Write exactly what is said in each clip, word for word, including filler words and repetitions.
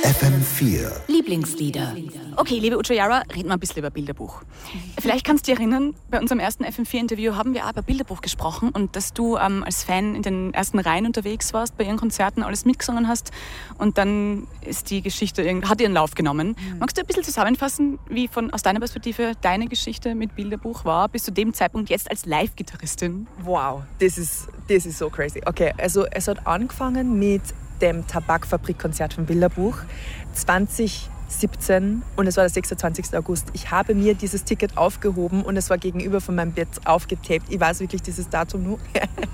F M vier. Lieblingslieder. Okay, liebe Ujayara, reden wir ein bisschen über Bilderbuch. Vielleicht kannst du dich erinnern, bei unserem ersten F M vier Interview haben wir auch über Bilderbuch gesprochen und dass du ähm, als Fan in den ersten Reihen unterwegs warst, bei ihren Konzerten alles mitgesungen hast und dann ist die Geschichte, hat ihren Lauf genommen. Mhm. Magst du ein bisschen zusammenfassen, wie von aus deiner Perspektive deine Geschichte mit Bilderbuch war, bis zu dem Zeitpunkt jetzt als Live-Gitarristin? Wow, das ist, das ist so crazy. Okay, also es hat angefangen mit dem Tabakfabrik-Konzert von Bilderbuch zwanzig siebzehn und es war der sechsundzwanzigster August. Ich habe mir dieses Ticket aufgehoben und es war gegenüber von meinem Bett aufgetaped. Ich weiß wirklich dieses Datum nur.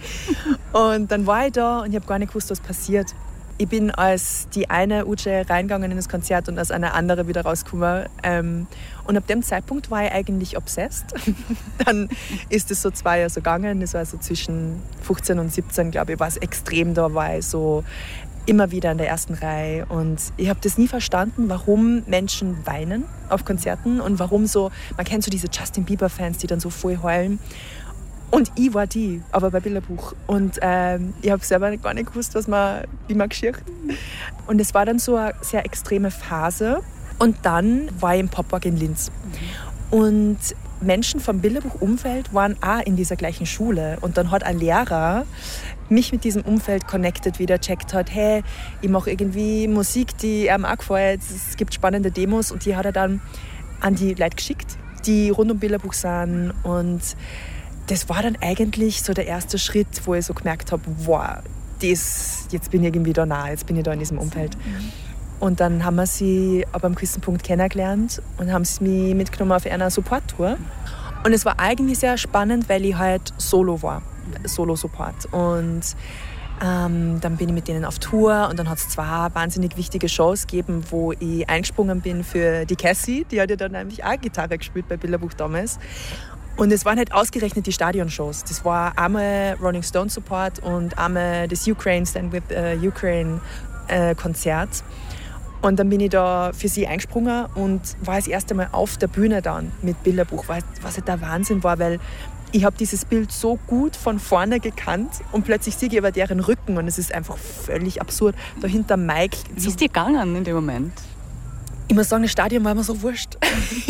Und dann war ich da und ich habe gar nicht gewusst, was passiert. Ich bin als die eine Ujay reingegangen in das Konzert und als eine andere wieder rausgekommen. Und ab dem Zeitpunkt war ich eigentlich obsessed. Dann ist es so zwei Jahre so gegangen. Das war so zwischen fünfzehn und siebzehn, glaube ich, war es extrem. Da war ich so immer wieder in der ersten Reihe. Und ich habe das nie verstanden, warum Menschen weinen auf Konzerten und warum so, man kennt so diese Justin Bieber-Fans, die dann so voll heulen. Und ich war die, aber bei Bilderbuch. Und ähm, ich habe selber gar nicht gewusst, was man, wie man geschieht. Und es war dann so eine sehr extreme Phase. Und dann war ich im Poppark in Linz. Mhm. Und Menschen vom Bilderbuch-Umfeld waren auch in dieser gleichen Schule. Und dann hat ein Lehrer mich mit diesem Umfeld connected, wie der checkt hat, hey, ich mache irgendwie Musik, die ihm auch gefällt. Es gibt spannende Demos. Und die hat er dann an die Leute geschickt, die rund um Bilderbuch sind. Und das war dann eigentlich so der erste Schritt, wo ich so gemerkt habe, wow, das, jetzt bin ich irgendwie da nah, jetzt bin ich da in diesem Umfeld. Mhm. Und dann haben wir sie aber am gewissen Punkt kennengelernt und haben sie mich mitgenommen auf einer Support-Tour. Und es war eigentlich sehr spannend, weil ich halt solo war, Solo-Support. Und ähm, dann bin ich mit denen auf Tour und dann hat es zwei wahnsinnig wichtige Shows gegeben, wo ich eingesprungen bin für die Cassie, die hat ja dann nämlich auch Gitarre gespielt bei Bilderbuch damals. Und es waren halt ausgerechnet die Stadionshows. Das war einmal Rolling Stone Support und einmal das Ukraine Stand with uh, Ukraine äh, Konzert. Und dann bin ich da für sie eingesprungen und war das erste Mal auf der Bühne dann mit Bilderbuch, was halt der Wahnsinn war, weil ich habe dieses Bild so gut von vorne gekannt und plötzlich sehe ich aber deren Rücken und es ist einfach völlig absurd. Da hinter Mike. Wie ist dir gegangen in dem Moment? Ich muss sagen, das Stadion war mir so wurscht.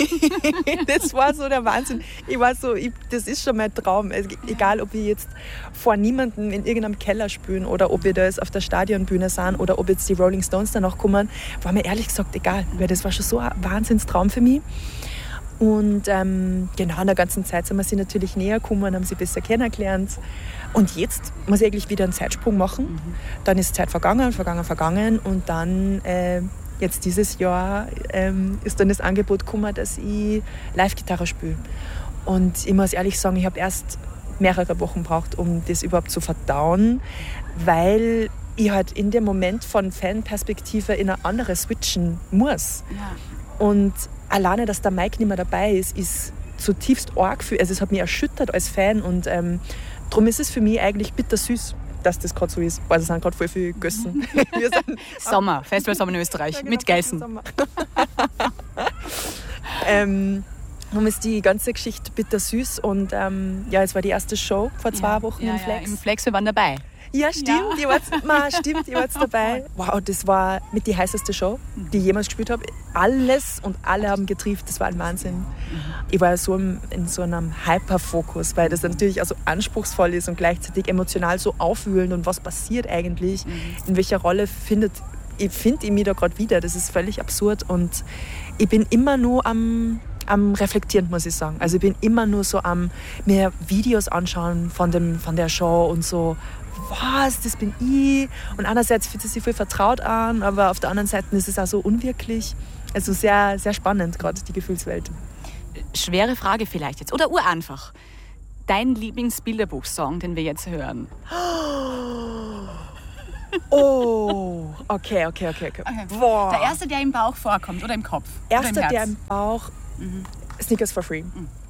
Das war so der Wahnsinn. Ich war so, ich, das ist schon mein Traum. Also, egal, ob wir jetzt vor niemandem in irgendeinem Keller spielen oder ob wir da jetzt auf der Stadionbühne sind oder ob jetzt die Rolling Stones danach kommen, war mir ehrlich gesagt egal. Weil das war schon so ein Wahnsinnstraum für mich. Und ähm, genau, in der ganzen Zeit sind wir sie natürlich näher gekommen, haben sie besser kennengelernt. Und jetzt muss ich eigentlich wieder einen Zeitsprung machen. Mhm. Dann ist Zeit vergangen, vergangen, vergangen und dann... Äh, Jetzt dieses Jahr ähm, ist dann das Angebot gekommen, dass ich Live-Gitarre spiele. Und ich muss ehrlich sagen, ich habe erst mehrere Wochen gebraucht, um das überhaupt zu verdauen, weil ich halt in dem Moment von Fanperspektive in eine andere switchen muss. Ja. Und alleine, dass der Mike nicht mehr dabei ist, ist zutiefst arg. Also es hat mich erschüttert als Fan und ähm, darum ist es für mich eigentlich bittersüß, dass das gerade so ist. Also es sind gerade voll viele Gössen. Wir sind Sommer, Festival Sommer in Österreich, ja, genau, mit Geißen. ähm, Darum ist die ganze Geschichte bittersüß und ähm, ja, es war die erste Show vor zwei ja, Wochen ja, im Flex. Ja, im Flex, wir waren dabei. Ja, stimmt, ja. Ihr wart, ma, stimmt, ihr wart dabei. Wow, das war mit die heißeste Show, die ich jemals gespielt habe. Alles und alle haben getrieft, das war ein Wahnsinn. Mhm. Ich war so in, in so einem Hyperfokus, weil das natürlich also anspruchsvoll ist und gleichzeitig emotional so aufwühlend und was passiert eigentlich, mhm. in welcher Rolle findet, ich finde ich mich da gerade wieder, das ist völlig absurd und ich bin immer nur am... am Reflektieren, muss ich sagen. Also ich bin immer nur so am mir Videos anschauen von, dem, von der Show und so, was, das bin ich. Und einerseits fühlt es sich viel vertraut an, aber auf der anderen Seite ist es auch so unwirklich. Also sehr, sehr spannend, gerade die Gefühlswelt. Schwere Frage vielleicht jetzt, oder ureinfach. Dein Lieblingsbilderbuch-Song, den wir jetzt hören? Oh, okay, okay, okay. okay. okay. Der erste, der im Bauch vorkommt oder im Kopf? Erster, oder im der im Bauch... Mhm. Sneakers for Free. Mhm.